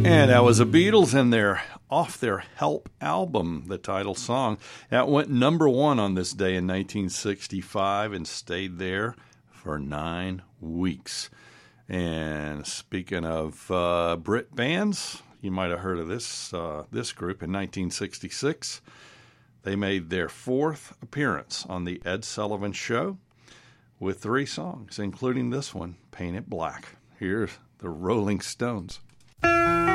And that was the Beatles and off their Help album, the title song. That went number one on this day in 1965 and stayed there for 9 weeks. And speaking of Brit bands, you might have heard of this group in 1966. They made their fourth appearance on the Ed Sullivan Show with 3 songs, including this one, Paint It Black. Here's the Rolling Stones.